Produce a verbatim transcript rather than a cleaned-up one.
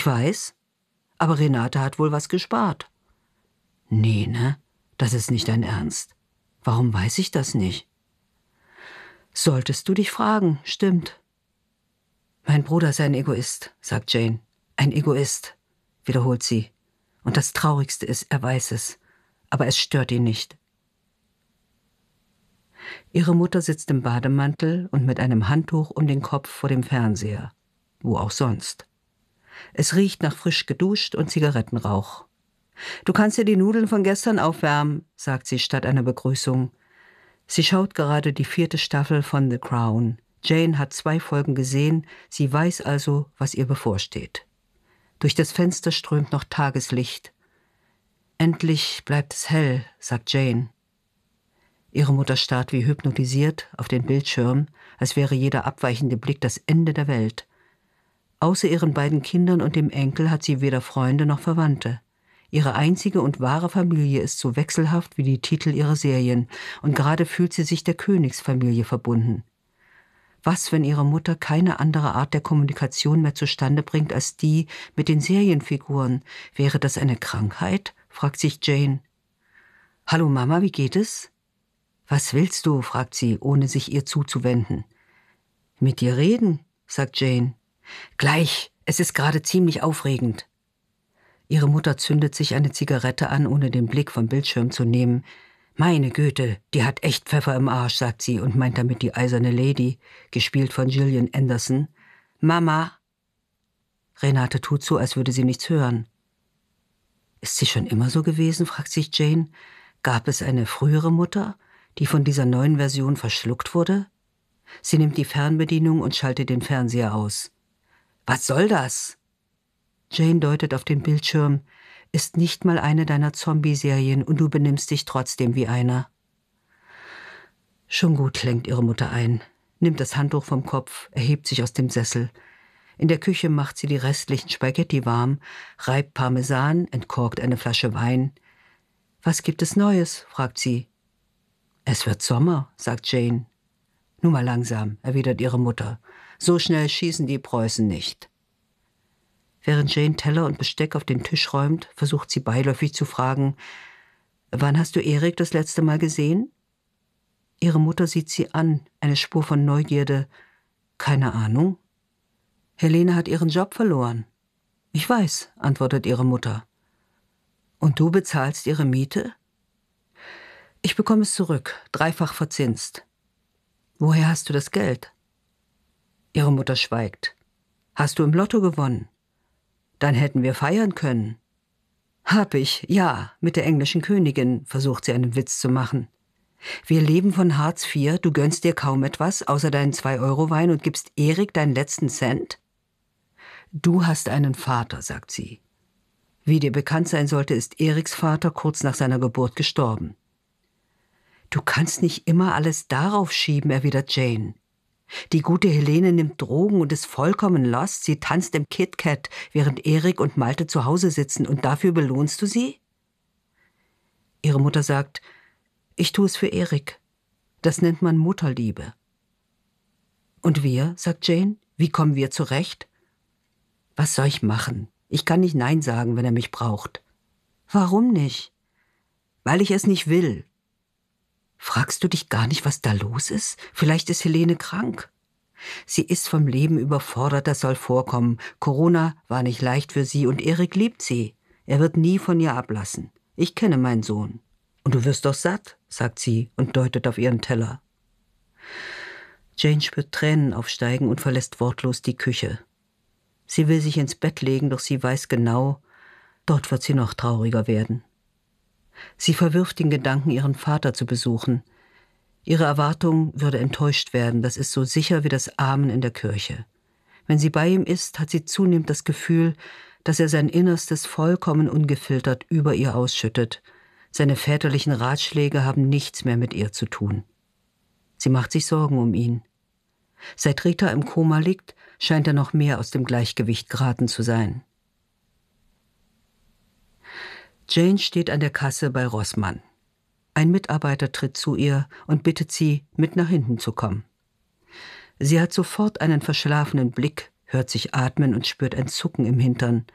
Ich weiß, aber Renate hat wohl was gespart. Nee, ne? Das ist nicht dein Ernst. Warum weiß ich das nicht? Solltest du dich fragen, stimmt. Mein Bruder ist ein Egoist, sagt Jane. Ein Egoist, wiederholt sie. Und das Traurigste ist, er weiß es. Aber es stört ihn nicht. Ihre Mutter sitzt im Bademantel und mit einem Handtuch um den Kopf vor dem Fernseher. Wo auch sonst. Es riecht nach frisch geduscht und Zigarettenrauch. »Du kannst dir die Nudeln von gestern aufwärmen«, sagt sie statt einer Begrüßung. Sie schaut gerade die vierte Staffel von The Crown. Jane hat zwei Folgen gesehen, sie weiß also, was ihr bevorsteht. Durch das Fenster strömt noch Tageslicht. »Endlich bleibt es hell«, sagt Jane. Ihre Mutter starrt wie hypnotisiert auf den Bildschirm, als wäre jeder abweichende Blick das Ende der Welt. Außer ihren beiden Kindern und dem Enkel hat sie weder Freunde noch Verwandte. Ihre einzige und wahre Familie ist so wechselhaft wie die Titel ihrer Serien, und gerade fühlt sie sich der Königsfamilie verbunden. Was, wenn ihre Mutter keine andere Art der Kommunikation mehr zustande bringt als die mit den Serienfiguren? Wäre das eine Krankheit? Fragt sich Jane. »Hallo Mama, wie geht es?« »Was willst du?« fragt sie, ohne sich ihr zuzuwenden. »Mit dir reden«, sagt Jane. »Gleich, es ist gerade ziemlich aufregend.« Ihre Mutter zündet sich eine Zigarette an, ohne den Blick vom Bildschirm zu nehmen. »Meine Güte, die hat echt Pfeffer im Arsch«, sagt sie und meint damit die eiserne Lady, gespielt von Gillian Anderson. »Mama!« Renate tut so, als würde sie nichts hören. »Ist sie schon immer so gewesen?«, fragt sich Jane. »Gab es eine frühere Mutter, die von dieser neuen Version verschluckt wurde?« Sie nimmt die Fernbedienung und schaltet den Fernseher aus. »Was soll das?« Jane deutet auf den Bildschirm. »Ist nicht mal eine deiner Zombie-Serien und du benimmst dich trotzdem wie einer.« »Schon gut«, lenkt ihre Mutter ein, nimmt das Handtuch vom Kopf, erhebt sich aus dem Sessel. In der Küche macht sie die restlichen Spaghetti warm, reibt Parmesan, entkorkt eine Flasche Wein. »Was gibt es Neues?«, fragt sie. »Es wird Sommer«, sagt Jane. »Nur mal langsam«, erwidert ihre Mutter. »So schnell schießen die Preußen nicht.« Während Jane Teller und Besteck auf den Tisch räumt, versucht sie beiläufig zu fragen, »Wann hast du Erik das letzte Mal gesehen?« Ihre Mutter sieht sie an, eine Spur von Neugierde. »Keine Ahnung.« »Helene hat ihren Job verloren.« »Ich weiß«, antwortet ihre Mutter. »Und du bezahlst ihre Miete?« »Ich bekomme es zurück, dreifach verzinst.« »Woher hast du das Geld?« Ihre Mutter schweigt. »Hast du im Lotto gewonnen?« »Dann hätten wir feiern können.« »Hab ich, ja, mit der englischen Königin«, versucht sie einen Witz zu machen. »Wir leben von Hartz vier, du gönnst dir kaum etwas, außer deinen zwei-Euro-Wein und gibst Erik deinen letzten Cent?« »Du hast einen Vater«, sagt sie. Wie dir bekannt sein sollte, ist Eriks Vater kurz nach seiner Geburt gestorben. »Du kannst nicht immer alles darauf schieben«, erwidert Jane. »Die gute Helene nimmt Drogen und ist vollkommen lost. Sie tanzt im KitKat, während Erik und Malte zu Hause sitzen, und dafür belohnst du sie?« Ihre Mutter sagt, »Ich tue es für Erik. Das nennt man Mutterliebe.« »Und wir«, sagt Jane, »wie kommen wir zurecht?« »Was soll ich machen? Ich kann nicht Nein sagen, wenn er mich braucht.« »Warum nicht?« »Weil ich es nicht will.« »Fragst du dich gar nicht, was da los ist? Vielleicht ist Helene krank.« »Sie ist vom Leben überfordert, das soll vorkommen. Corona war nicht leicht für sie und Erik liebt sie. Er wird nie von ihr ablassen. Ich kenne meinen Sohn.« »Und du wirst doch satt«, sagt sie und deutet auf ihren Teller. Jane spürt Tränen aufsteigen und verlässt wortlos die Küche. Sie will sich ins Bett legen, doch sie weiß genau, dort wird sie noch trauriger werden. Sie verwirft den Gedanken, ihren Vater zu besuchen. Ihre Erwartung würde enttäuscht werden, das ist so sicher wie das Amen in der Kirche. Wenn sie bei ihm ist, hat sie zunehmend das Gefühl, dass er sein Innerstes vollkommen ungefiltert über ihr ausschüttet. Seine väterlichen Ratschläge haben nichts mehr mit ihr zu tun. Sie macht sich Sorgen um ihn. Seit Rita im Koma liegt, scheint er noch mehr aus dem Gleichgewicht geraten zu sein. Jane steht an der Kasse bei Rossmann. Ein Mitarbeiter tritt zu ihr und bittet sie, mit nach hinten zu kommen. Sie hat sofort einen verschlafenen Blick, hört sich atmen und spürt ein Zucken im Hintern.